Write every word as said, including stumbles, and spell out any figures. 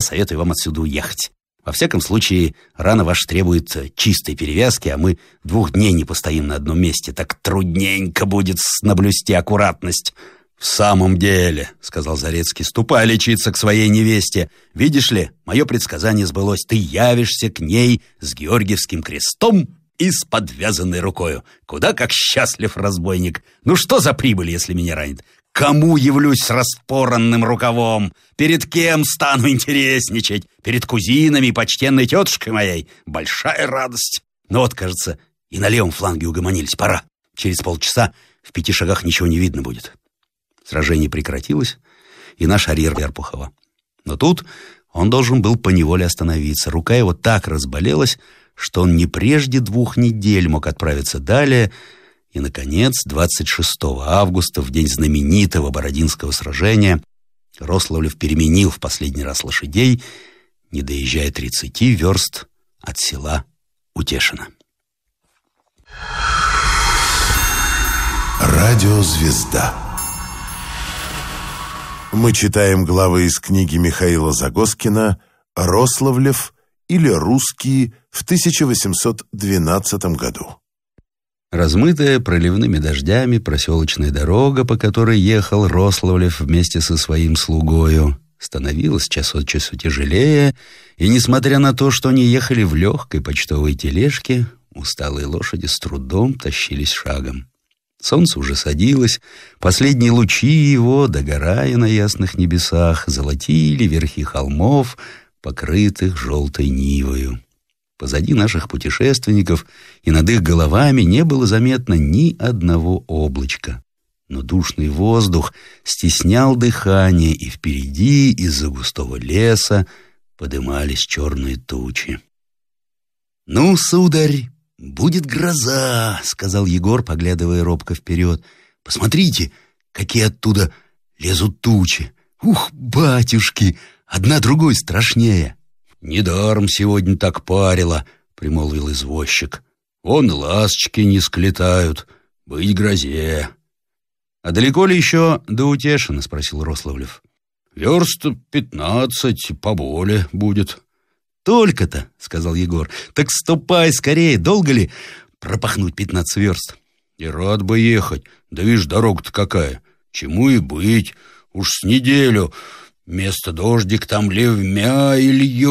советую вам отсюда уехать. Во всяком случае, рана ваша требует чистой перевязки, а мы двух дней не постоим на одном месте. Так трудненько будет наблюсти аккуратность». «В самом деле, — сказал Зарецкий, — ступай лечиться к своей невесте. Видишь ли, мое предсказание сбылось. Ты явишься к ней с Георгиевским крестом и с подвязанной рукою. Куда как счастлив разбойник. Ну что за прибыль, если меня ранит? Кому явлюсь с распоранным рукавом? Перед кем стану интересничать? Перед кузинами и почтенной тетушкой моей? Большая радость. Ну вот, кажется, и на левом фланге угомонились. Пора. Через полчаса в пяти шагах ничего не видно будет». Сражение прекратилось, и наш арьер Верпухова. Но тут он должен был поневоле остановиться. Рука его так разболелась, что он не прежде двух недель мог отправиться далее, и, наконец, двадцать шестого августа, в день знаменитого Бородинского сражения, Рославлев переменил в последний раз лошадей, не доезжая тридцати верст от села Утешино. Радиозвезда. Мы читаем главы из книги Михаила Загоскина «Рославлев» или «Русские» в тысяча восемьсот двенадцатом году. Размытая проливными дождями проселочная дорога, по которой ехал Рославлев вместе со своим слугою, становилась час от часу тяжелее, и, несмотря на то, что они ехали в легкой почтовой тележке, усталые лошади с трудом тащились шагом. Солнце уже садилось, последние лучи его, догорая на ясных небесах, золотили верхи холмов, покрытых желтой нивою. Позади наших путешественников и над их головами не было заметно ни одного облачка. Но душный воздух стеснял дыхание, и впереди из-за густого леса подымались черные тучи. «Ну, сударь, будет гроза», — сказал Егор, поглядывая робко вперед. «Посмотрите, какие оттуда лезут тучи! Ух, батюшки, одна другой страшнее!» «Недаром сегодня так парило», — примолвил извозчик. «Вон ласточки не склетают, быть грозе». «А далеко ли еще до Утешина?» — спросил Рославлев. «Верст пятнадцать, поболе будет». «Только-то», — сказал Егор. «Так ступай скорее, долго ли пропахнуть пятнадцать верст?» «И рад бы ехать, да видишь, дорога-то какая. Чему и быть, уж с неделю. Место дождик там ливмя и льет».